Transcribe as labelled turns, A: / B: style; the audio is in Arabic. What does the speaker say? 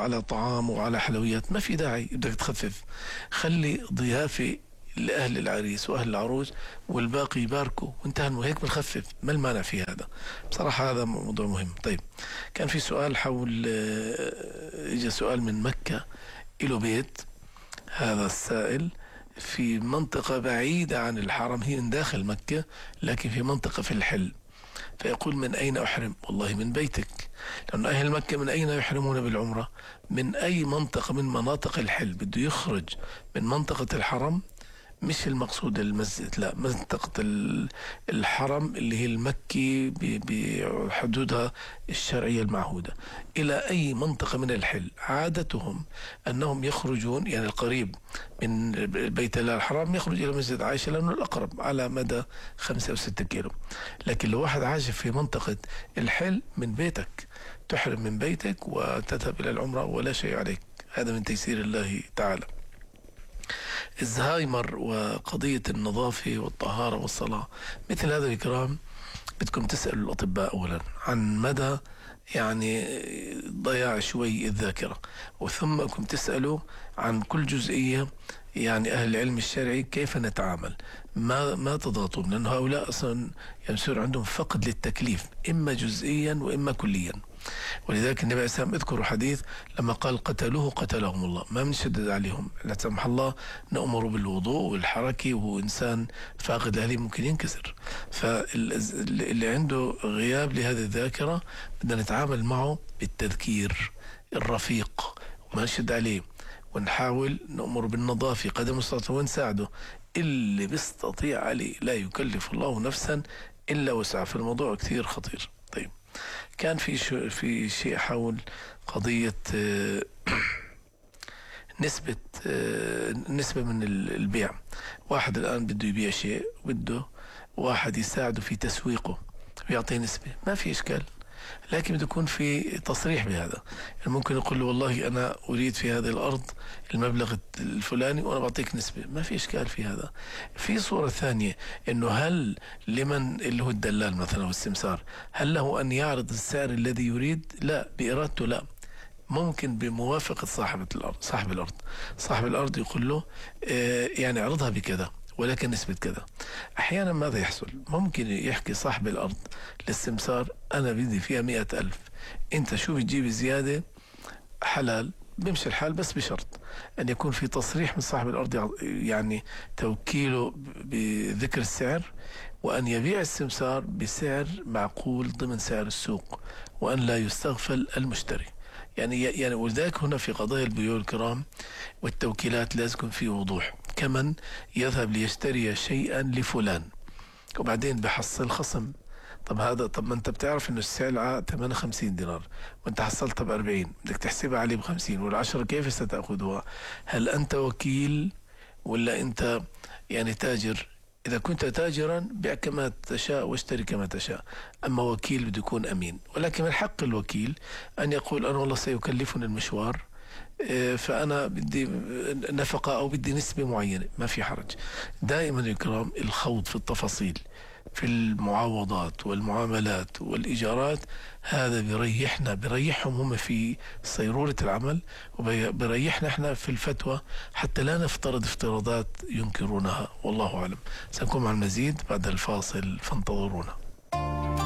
A: على طعام وعلى حلويات، ما في داعي. بدك تخفف، خلي ضيافة لأهل العريس وأهل العروس والباقي يباركوا وانتهى. هيك بنخفف، ما المانع في هذا؟ بصراحة هذا موضوع مهم. طيب، كان في سؤال حول اجى سؤال من مكة، له بيت هذا السائل في منطقة بعيدة عن الحرم، هي من داخل مكة لكن في منطقة في الحل، فيقول: من أين أحرم؟ والله من بيتك، لأن أهل مكة من أين يحرمون بالعمرة؟ من أي منطقة من مناطق الحل. بده يخرج من منطقة الحرم، مش المقصود المسجد، لا، منطقة الحرم اللي هي المكي بحدودها الشرعية المعهودة، إلى أي منطقة من الحل. عادتهم أنهم يخرجون، يعني القريب من بيت الله الحرام يخرج إلى مسجد عائشة لأنه الأقرب على مدى 5 أو 6 كيلو. لكن لو واحد عايش في منطقة الحل، من بيتك تحرم من بيتك وتذهب إلى العمرة ولا شيء عليك. هذا من تيسير الله تعالى. الزهايمر وقضية النظافة والطهارة والصلاة، مثل هذا الكلام بدكم تسألوا الأطباء أولا عن مدى يعني ضياع شوي الذاكرة، وثم بدكم تسألوا عن كل جزئية، يعني أهل العلم الشرعي كيف نتعامل. ما تضغطون، لأن هؤلاء أصلا يصير عندهم فقد للتكليف، إما جزئيا وإما كليا. ولذلك النبي عليه الصلاة والسلام اذكروا حديث لما قال: قتلوه قتلهم الله. ما بنشدد عليهم، لا سمح الله نأمر بالوضوء والحركة، وهو إنسان فاقد أهله ممكن ينكسر. فاللي عنده غياب لهذه الذاكرة بدنا نتعامل معه بالتذكير الرفيق وما نشد عليه، ونحاول نأمر بالنظافة قدر المستطاع ونساعده. اللي بيستطيع عليه، لا يكلف الله نفسا إلا وسعها. في الموضوع كثير خطير. طيب، كان في شيء حول قضية نسبة من البيع. واحد الآن بده يبيع شيء وبده واحد يساعده في تسويقه ويعطيه نسبة، ما في إشكال، لكن بده يكون في تصريح بهذا. يعني ممكن يقول له: والله أنا أريد في هذه الأرض المبلغ الفلاني وأنا بعطيك نسبة، ما في إشكال في هذا. في صورة ثانية، إنه هل لمن اللي هو الدلال مثلا والسمسار، هل له أن يعرض السعر الذي يريد؟ لا، بإرادته لا، ممكن بموافقة صاحب الأرض يقول له يعني اعرضها بكذا ولكن نسبة كذا. أحيانا ماذا يحصل؟ ممكن يحكي صاحب الأرض للسمسار: أنا بدي فيها 100,000، أنت شو بتجيب زيادة حلال، بيمشي الحال، بس بشرط أن يكون في تصريح من صاحب الأرض، يعني توكيله بذكر السعر، وأن يبيع السمسار بسعر معقول ضمن سعر السوق، وأن لا يستغفل المشتري. يعني ولذلك هنا في قضايا البيوع الكرام والتوكيلات لازم يكون في وضوح. كمن يذهب ليشتري شيئا لفلان وبعدين بحصل خصم. طب ما انت بتعرف انه السلعة 58 دينار وانت حصلتها ب40، بدك تحسبها عليه ب50 وال10 كيف ستأخذها؟ هل انت وكيل ولا انت يعني تاجر؟ إذا كنت تاجرا بيع كما تشاء واشتري كما تشاء، أما وكيل بده يكون أمين. ولكن من حق الوكيل أن يقول: أنا والله سيكلفني المشوار، فأنا بدي نفقة أو بدي نسبة معينة، ما في حرج. دائما الكرام الخوض في التفاصيل في المعاوضات والمعاملات والإيجارات، هذا بريحهم هم في صيرورة العمل، وبريحنا احنا في الفتوى حتى لا نفترض افتراضات ينكرونها. والله أعلم. سنكون مع المزيد بعد الفاصل، فانتظرونا.